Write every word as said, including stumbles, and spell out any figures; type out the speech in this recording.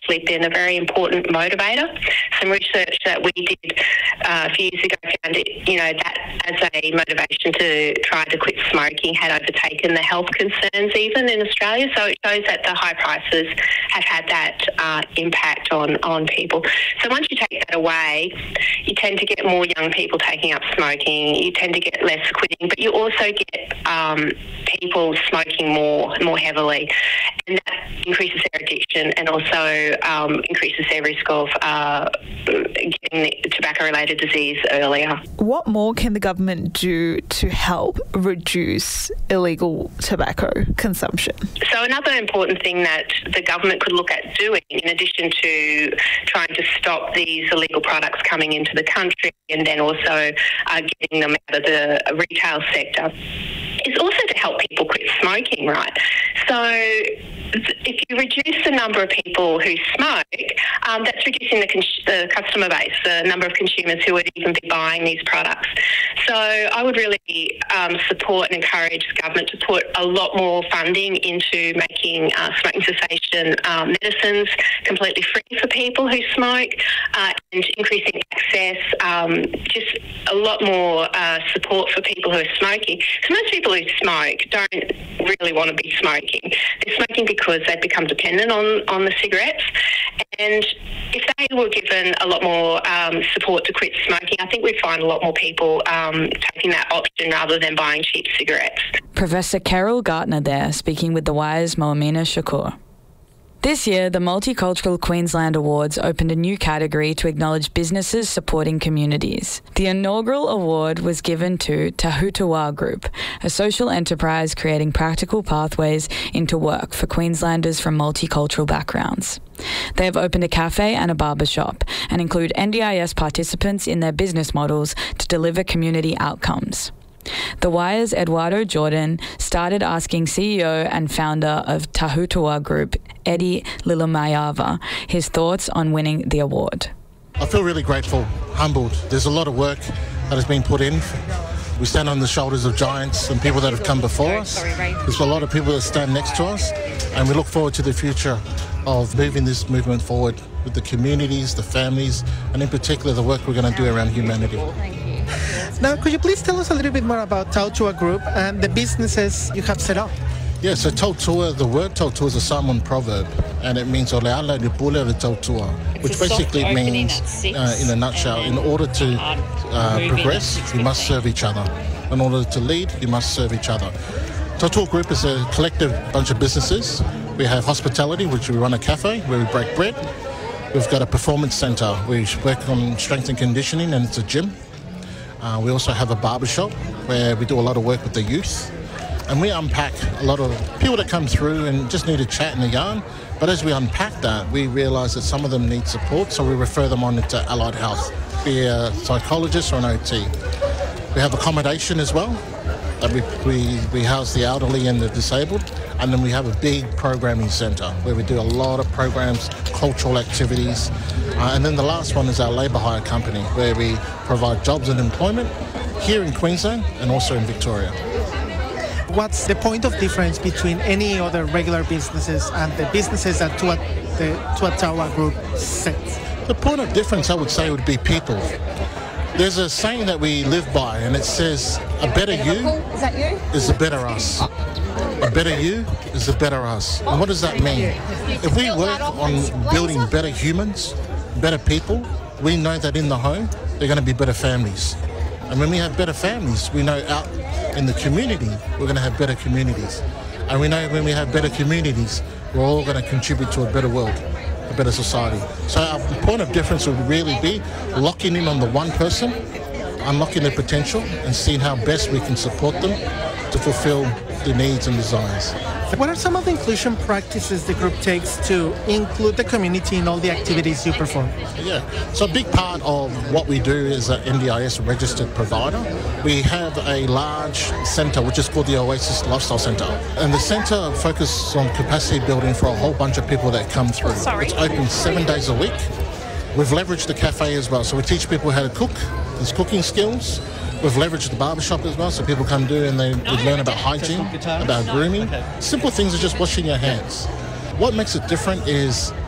sleep in a very important motivator. Some research that we did uh, a few years ago found it, you know, that as a motivation to try to quit smoking had overtaken the health concerns even in Australia. So it shows that the high prices have had that uh, impact on, on people. So once you take that away, you tend to get more young people taking up smoking. You tend to get less quitting, but you also get um, people smoking more, more heavily, and that increases their addiction and also um, increases their risk of uh, getting tobacco-related disease earlier. What more can the government do to help reduce illegal tobacco consumption? So another important thing that the government could look at doing, in addition to trying to stop these illegal products coming into the country and then also uh, getting them out of the retail sector, is also to help people quit smoking, right? So if you reduce the number of people who smoke, um, that's reducing the, cons- the customer base, the number of consumers who would even be buying these products. So I would really um, support and encourage the government to put a lot more funding into making uh, smoking cessation um, medicines completely free for people who smoke uh, and increasing access, um, just a lot more uh, support for people who are smoking. Because most people who smoke don't really want to be smoking. They're smoking because they've become dependent on, on the cigarettes. And if they were given a lot more um, support to quit smoking, I think we'd find a lot more people um, taking that option rather than buying cheap cigarettes. Professor Carol Gartner there, speaking with The Wire's Moamina Shakur. This year, the Multicultural Queensland Awards opened a new category to acknowledge businesses supporting communities. The inaugural award was given to Tahutawa Group, a social enterprise creating practical pathways into work for Queenslanders from multicultural backgrounds. They have opened a cafe and a barber shop and include N D I S participants in their business models to deliver community outcomes. The Wire's Eduardo Jordan started asking C E O and founder of Tahutawa Group, Eddie Lilamayava, his thoughts on winning the award. I feel really grateful, humbled. There's a lot of work that has been put in. We stand on the shoulders of giants and people that have come before us. There's a lot of people that stand next to us, and we look forward to the future of moving this movement forward with the communities, the families, and in particular the work we're going to do around humanity. Now, could you please tell us a little bit more about Tahutawa Group and the businesses you have set up? Yeah, so Tahutawa, the word Tahutawa is a Samoan proverb, and it means Oleala ni pule le Tahutawa, which basically means, uh, in a nutshell, in order to uh, progress, we must serve each other. In order to lead, we must serve each other. Tahutawa Group is a collective bunch of businesses. We have hospitality, which we run a cafe where we break bread. We've got a performance centre. We work on strength and conditioning, and it's a gym. Uh, we also have a barbershop where we do a lot of work with the youth. And we unpack a lot of people that come through and just need a chat and a yarn. But as we unpack that, we realise that some of them need support, so we refer them on into allied health, be a psychologist or an O T. We have accommodation as well. That we, we, we house the elderly and the disabled. And then we have a big programming centre where we do a lot of programs, cultural activities. Uh, and then the last one is our labour hire company, where we provide jobs and employment here in Queensland and also in Victoria. What's the point of difference between any other regular businesses and the businesses that Tua, the Tahutawa Group sets? The point of difference, I would say, would be people. There's a saying that we live by, and it says, a better you is, that you? is a better us. A better you is a better us. And what does that mean? If we work on building better humans, better people, we know that in the home, they're going to be better families. And when we have better families, we know out in the community, we're going to have better communities. And we know when we have better communities, we're all going to contribute to a better world, a better society. So our point of difference would really be locking in on the one person, unlocking their potential, and seeing how best we can support them to fulfill the needs and desires. What are some of the inclusion practices the group takes to include the community in all the activities you perform? Yeah, so a big part of what we do is an N D I S registered provider. We have a large centre which is called the Oasis Lifestyle Centre, and the centre focuses on capacity building for a whole bunch of people that come through. Sorry. It's open seven days a week. We've leveraged the cafe as well, so we teach people how to cook. There's cooking skills. We've leveraged the barbershop as well, so people come do and they learn about hygiene, about grooming. Simple things are just washing your hands. What makes it different is